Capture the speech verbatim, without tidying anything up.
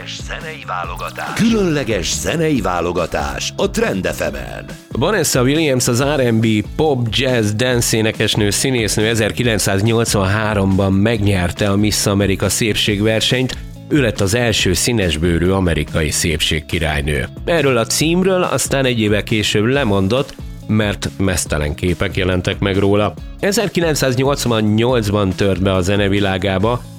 Különleges zenei válogatás. Különleges zenei válogatás a Trend ef emen. Vanessa Williams az er and bé, pop, jazz, dance énekesnő, színésznő ezerkilencszáznyolcvanháromban megnyerte a Miss America szépségversenyt, ő lett az első színesbőrű amerikai szépségkirálynő. Erről a címről aztán egy éve később lemondott, mert meztelen képek jelentek meg róla. ezerkilencszáznyolcvannyolcban tört be a zenevilágába,